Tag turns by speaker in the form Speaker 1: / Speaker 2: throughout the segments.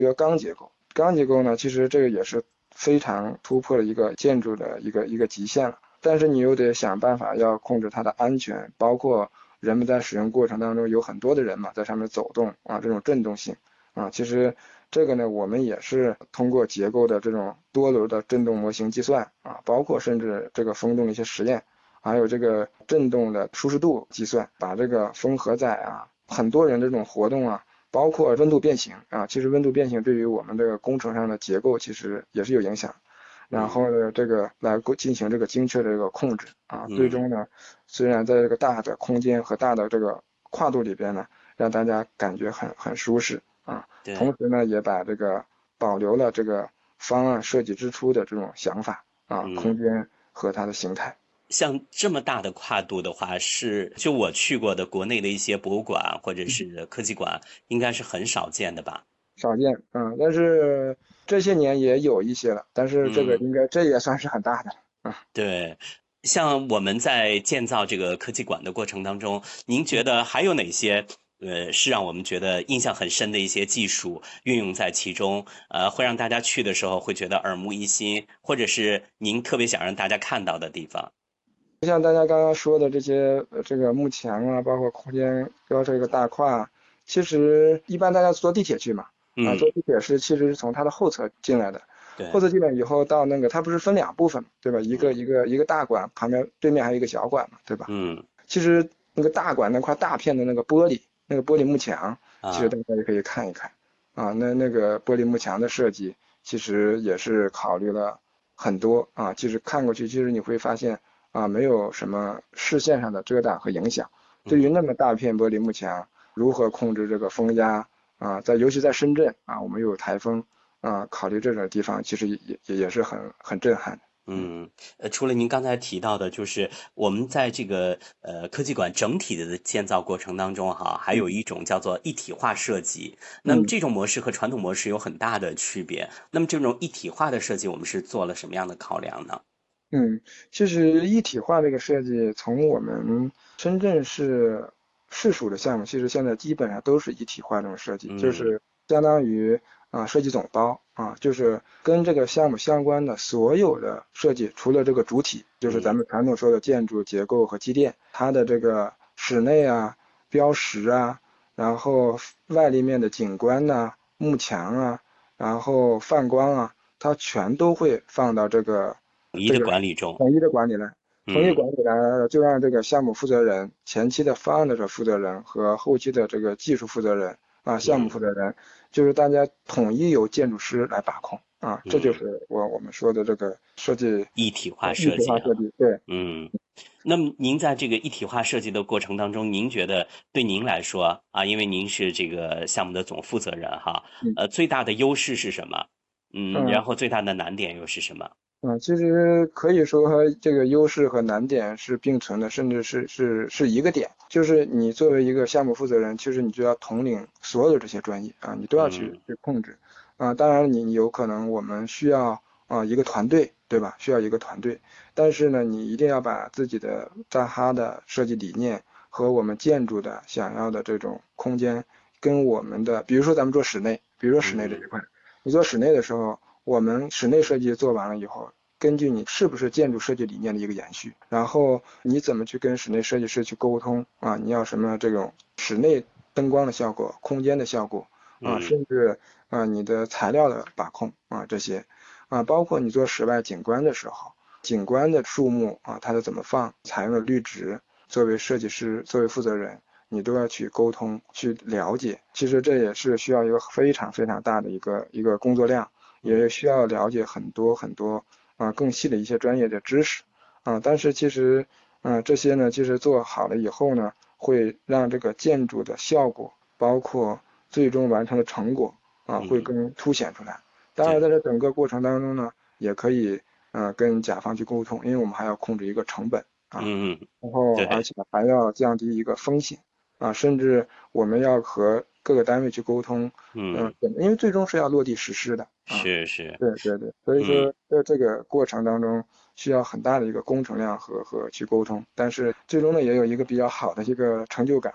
Speaker 1: 比如钢结构。钢结构呢，其实这个也是非常突破了一个建筑的一个极限了。但是你又得想办法要控制它的安全，包括人们在使用过程当中有很多的人嘛，在上面走动啊，这种震动性啊，其实这个呢，我们也是通过结构的这种多轮的振动模型计算啊，包括甚至这个风洞的一些实验，还有这个振动的舒适度计算，把这个风荷载啊，很多人这种活动啊，包括温度变形啊，其实温度变形对于我们这个工程上的结构其实也是有影响。然后呢，这个来进行这个精确的这个控制啊，最终呢，虽然在这个大的空间和大的这个跨度里边呢，让大家感觉很舒适啊，同
Speaker 2: 对。
Speaker 1: 时呢，也把这个保留了这个方案设计之初的这种想法啊，空间和它的形态。
Speaker 2: 像这么大的跨度的话，就我去过的国内的一些博物馆或者是科技馆，应该是很少见的吧？
Speaker 1: 少见，但是这些年也有一些了，但是这个
Speaker 2: 嗯。
Speaker 1: 应该这也算是很大的了啊。
Speaker 2: 对。像我们在建造这个科技馆的过程当中，您觉得还有哪些是让我们觉得印象很深的一些技术运用在其中，会让大家去的时候会觉得耳目一新，或者是您特别想让大家看到的地方？
Speaker 1: 就像大家刚刚说的这些，这个幕墙啊，包括空间标这个大跨，其实一般大家坐地铁去嘛，啊，坐
Speaker 2: 嗯。
Speaker 1: 地铁其实是从它的后侧进来的，后
Speaker 2: 对。
Speaker 1: 侧进来以后到那个它不是分两部分嘛，对吧？
Speaker 2: 嗯。
Speaker 1: 一个大馆，旁边对面还有一个小馆嘛，对吧？
Speaker 2: 嗯。
Speaker 1: 其实那个大馆那块大片的那个玻璃，那个玻璃幕墙，其实
Speaker 2: 啊。
Speaker 1: 大家也可以看一看，啊，那个玻璃幕墙的设计，其实也是考虑了很多啊，其实看过去，其实你会发现啊，没有什么视线上的遮挡和影响。对于
Speaker 2: 嗯。
Speaker 1: 那么大片玻璃幕墙，如何控制这个风压啊，尤其在深圳啊，我们又有台风啊，考虑这种地方，其实也是很震撼的。
Speaker 2: 嗯。除了您刚才提到的，就是我们在这个科技馆整体的建造过程当中哈，还有一种叫做一体化设计。那么
Speaker 1: 嗯。
Speaker 2: 这种模式和传统模式有很大的区别。那么这种一体化的设计，我们是做了什么样的考量呢？
Speaker 1: 嗯，其实一体化这个设计，从我们深圳市属的项目，其实现在基本上都是一体化这种设计，就
Speaker 2: 嗯。
Speaker 1: 是相当于设计总包啊，就是跟这个项目相关的所有的设计，除了这个主体，就是咱
Speaker 2: 嗯。
Speaker 1: 们传统说的建筑结构和机电，它的这个室内啊、标识啊，然后外立面的景观呐、幕墙啊，然后泛光啊，它全都会放到
Speaker 2: 统一的管理中。
Speaker 1: 统一的管理来，统一
Speaker 2: 嗯。
Speaker 1: 管理来就让这个项目负责人、前期的方案的这负责人和后期的这个技术负责人啊、项目
Speaker 2: 嗯。
Speaker 1: 负责人，就是大家统一由建筑师来把控啊，这就
Speaker 2: 嗯。
Speaker 1: 是我们说的这个设计
Speaker 2: 一体化
Speaker 1: 一体
Speaker 2: 设计哈。
Speaker 1: 化设计。对。
Speaker 2: 嗯。那么您在这个一体化设计的过程当中，您觉得对您来说啊，因为您是这个项目的总负责人哈，
Speaker 1: 嗯
Speaker 2: 最大的优势是什么？然
Speaker 1: 嗯。
Speaker 2: 后最大的难点又是什么？
Speaker 1: 其实可以说这个优势和难点是并存的，甚至是一个点。就是你作为一个项目负责人，其实你就要统领所有这些专业啊，你都要
Speaker 2: 嗯。
Speaker 1: 去控制啊。当然你有可能我们需要一个团队，对吧？需要一个团队，但是呢，你一定要把自己的扎哈的设计理念和我们建筑的想要的这种空间，跟我们的，比如说咱们做室内，比如说室内这一
Speaker 2: 嗯。
Speaker 1: 块，你做室内的时候。我们室内设计做完了以后，根据你是不是建筑设计理念的一个延续，然后你怎么去跟室内设计师去沟通啊？你要什么这种室内灯光的效果、空间的效果啊，
Speaker 2: 嗯。
Speaker 1: 甚至你的材料的把控啊这些啊，包括你做室外景观的时候，景观的树木啊，它的怎么放，采用的绿植，作为设计师、作为负责人，你都要去沟通、去了解。其实这也是需要一个非常非常大的一个工作量。也
Speaker 2: 嗯。
Speaker 1: 需要了解很多很多更细的一些专业的知识啊。但是其实这些呢，其实做好了以后呢，会让这个建筑的效果，包括最终完成的成果会
Speaker 2: 嗯。
Speaker 1: 更凸显出来。当然，在
Speaker 2: 对。
Speaker 1: 这整个过程当中呢，也可以跟甲方去沟通，因为我们还要控制一个成本啊，
Speaker 2: 嗯。嗯。
Speaker 1: 然后而
Speaker 2: 对。
Speaker 1: 且还要降低一个风险啊，甚至我们要和各个单位去沟通，
Speaker 2: 嗯。
Speaker 1: 因为最终是要落地实施的啊。
Speaker 2: 是是。
Speaker 1: 对对对，所以
Speaker 2: 嗯。
Speaker 1: 说在这个过程当中需要很大的一个工程量和去沟通，但是最终呢也有一个比较好的一个成就感吧。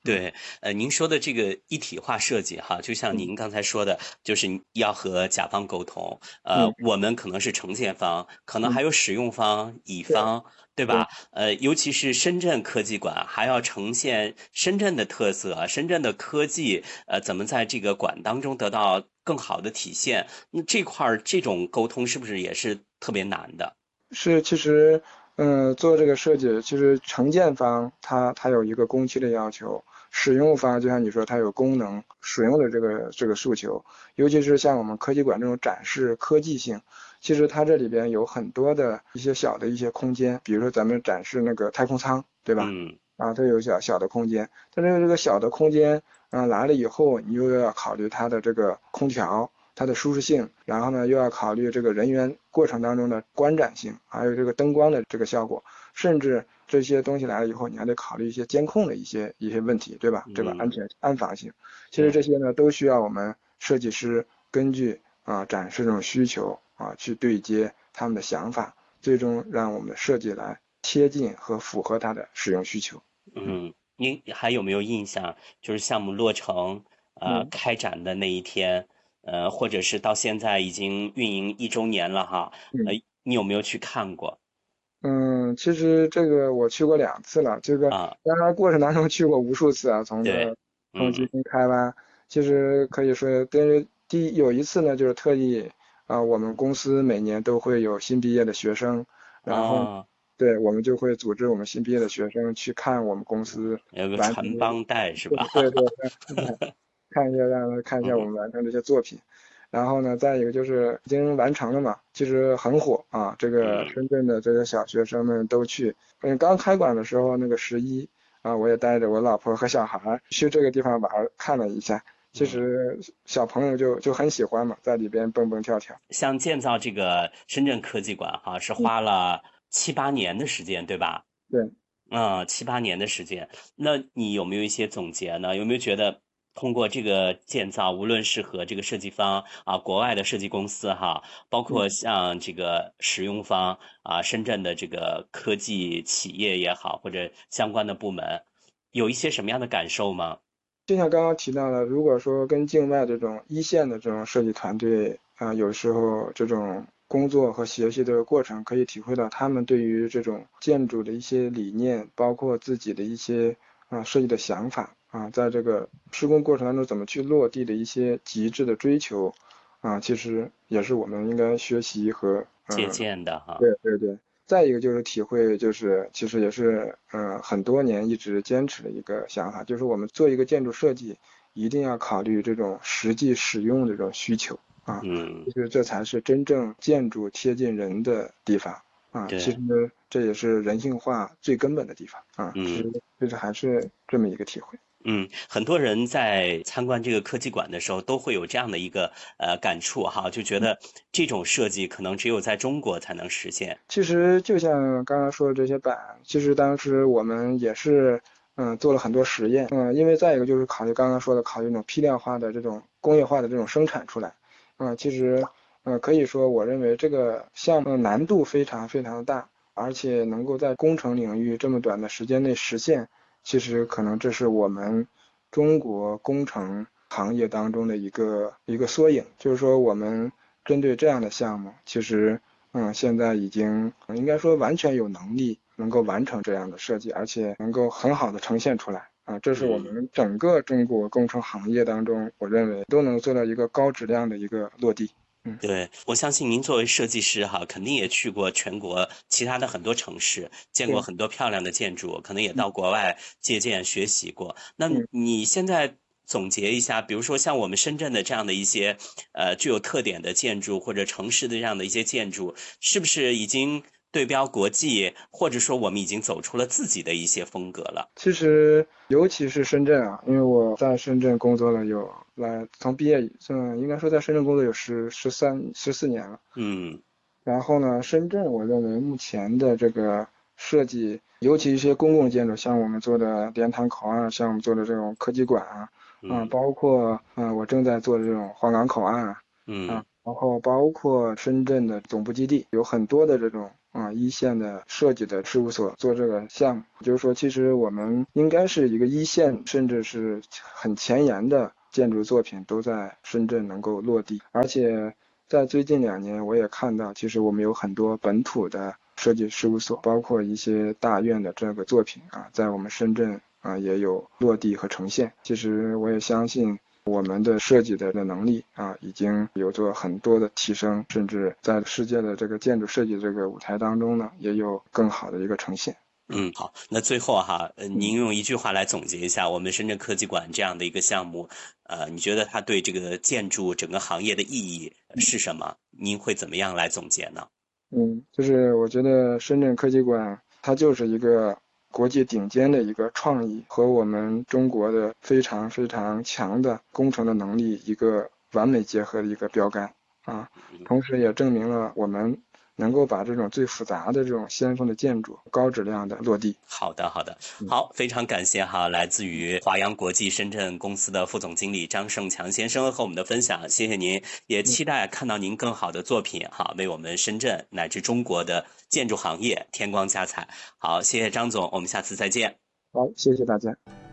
Speaker 2: 对，您说的这个一体化设计哈，就像
Speaker 1: 嗯
Speaker 2: 您刚才说的，就是你要和甲方沟通，
Speaker 1: 嗯
Speaker 2: 我们可能是承建方，可能
Speaker 1: 嗯，
Speaker 2: 还有使用方、乙
Speaker 1: 对
Speaker 2: 方，对
Speaker 1: 对。
Speaker 2: 吧？尤其是深圳科技馆，还要呈现深圳的特色，深圳的科技，怎么在这个馆当中得到更好的体现？那这块儿这种沟通是不是也是特别难的？
Speaker 1: 是，其实，做这个设计，其实承建方它有一个工期的要求，使用方就像你说，它有功能使用的这个诉求，尤其是像我们科技馆这种展示科技性，其实它这里边有很多的一些小的一些空间，比如说咱们展示那个太空舱，对吧？
Speaker 2: 嗯
Speaker 1: 啊，它有小小的空间，但是这个小的空间，来了以后，你又要考虑它的这个空调。它的舒适性，然后呢又要考虑这个人员过程当中的观展性，还有这个灯光的这个效果，甚至这些东西来了以后，你还得考虑一些监控的一些问题，对吧？这个安
Speaker 2: 嗯，
Speaker 1: 全安防性，其实这
Speaker 2: 对。
Speaker 1: 些呢都需要我们设计师根据展示这种需求去对接他们的想法，最终让我们的设计来贴近和符合它的使用需求。嗯
Speaker 2: 您还有没有印象？就是项目落成，
Speaker 1: 嗯
Speaker 2: 开展的那一天，或者是到现在已经运营1周年了哈，
Speaker 1: 嗯。
Speaker 2: 你有没有去看过
Speaker 1: 嗯，其实这个我去过2次了，这个
Speaker 2: 啊？
Speaker 1: 当然过程当中去过无数次啊，从这
Speaker 2: 对，
Speaker 1: 个空军
Speaker 2: 嗯，
Speaker 1: 开发，其实可以说跟有一次呢，就是特意我们公司每年都会有新毕业的学生，然后
Speaker 2: 啊，
Speaker 1: 对我们就会组织我们新毕业的学生去看我们公司
Speaker 2: 有个
Speaker 1: 完成的，
Speaker 2: 传帮带是吧？
Speaker 1: 对对对，看一下，让他看一下我
Speaker 2: 嗯
Speaker 1: 们完成这些作品。然后呢，再一个就是已经完成了嘛，其实很火啊。这个
Speaker 2: 嗯
Speaker 1: 深圳的这些小学生们都去，刚开馆的时候，那个11我也带着我老婆和小孩去这个地方玩看了一下。其
Speaker 2: 嗯，
Speaker 1: 实小朋友就很喜欢嘛，在里边蹦蹦跳跳。
Speaker 2: 像建造这个深圳科技馆哈，是
Speaker 1: 嗯，
Speaker 2: 花了7、8年的时间，对吧？
Speaker 1: 对。
Speaker 2: 7、8年的时间，那你有没有一些总结呢？有没有觉得通过这个建造，无论是和这个设计方国外的设计公司哈，包括
Speaker 1: 嗯。
Speaker 2: 像这个使用方深圳的这个科技企业也好，或者相关的部门，有一些什么样的感受吗？
Speaker 1: 就像刚刚提到的，如果说跟境外这种一线的这种设计团队有时候这种工作和学习的过程，可以体会到他们对于这种建筑的一些理念，包括自己的一些设计的想法在这个施工过程当中怎么去落地的一些极致的追求其实也是我们应该学习和
Speaker 2: 借鉴的哈，
Speaker 1: 对对对。再一个就是体会，就是其实也是很多年一直坚持的一个想法，就是我们做一个建筑设计，一定要考虑这种实际使用的这种需求
Speaker 2: 嗯，
Speaker 1: 就是这才是真正建筑贴近人的地方其实
Speaker 2: 对。
Speaker 1: 这也是人性化最根本的地方其
Speaker 2: 嗯。
Speaker 1: 实还是这么一个体会。
Speaker 2: 很多人在参观这个科技馆的时候，都会有这样的一个感触哈，就觉得这种设计可能只有在中国才能实现。
Speaker 1: 其实就像刚刚说的这些板，其实当时我们也是做了很多实验，因为再一个就是考虑刚刚说的考虑那种批量化的这种工业化的这种生产出来，其实可以说我认为这个项目难度非常非常的大，而且能够在工程领域这么短的时间内实现，其实可能这是我们中国工程行业当中的一个缩影，就是说我们针对这样的项目，其实现在已经应该说完全有能力能够完成这样的设计，而且能够很好的呈现出来这是我
Speaker 2: 嗯。
Speaker 1: 们整个中国工程行业当中，我认为都能做到一个高质量的一个落地。
Speaker 2: 对，我相信您作为设计师哈，肯定也去过全国其他的很多城市，见过
Speaker 1: 对。
Speaker 2: 很多漂亮的建筑，可能也
Speaker 1: 嗯
Speaker 2: 到国外借鉴学习过。那
Speaker 1: 嗯。
Speaker 2: 你现在总结一下，比如说像我们深圳的这样的一些具有特点的建筑，或者城市的这样的一些建筑，是不是已经对标国际，或者说我们已经走出了自己的一些风格了？
Speaker 1: 其实，尤其是深圳因为我在深圳工作了从毕业应该说在深圳工作有14年了。
Speaker 2: 嗯
Speaker 1: 然后呢，深圳我认为目前的这个设计，尤其一些公共建筑，像我们做的莲塘口岸，像我们做的这种科技馆
Speaker 2: 嗯
Speaker 1: 包括我正在做的这种黄岗口岸
Speaker 2: 嗯
Speaker 1: 然后包括深圳的总部基地，有很多的这种一线的设计的事务所做这个项目。就是说，其实我们应该是一个一线，甚至是很前沿的建筑作品都在深圳能够落地。而且在最近2年，我也看到，其实我们有很多本土的设计事务所，包括一些大院的这个作品在我们深圳也有落地和呈现。其实我也相信我们的设计的能力已经有做很多的提升，甚至在世界的这个建筑设计这个舞台当中呢，也有更好的一个呈现。
Speaker 2: 好，那最后您用一句话来总结一下我们深圳科技馆这样的一个项目，你觉得它对这个建筑整个行业的意义是什么？您会怎么样来总结呢？
Speaker 1: 就是我觉得深圳科技馆它就是一个国际顶尖的一个创意和我们中国的非常非常强的工程的能力一个完美结合的一个标杆同时也证明了我们能够把这种最复杂的这种先锋的建筑高质量的落地。
Speaker 2: 好的，好，非常感谢来自于华阳国际深圳公司的副总经理张胜强先生和我们的分享，谢谢您，也期待看到您更好的作品为我们深圳乃至中国的建筑行业添光加彩。好，谢谢张总，我们下次再见。
Speaker 1: 好，谢谢大家。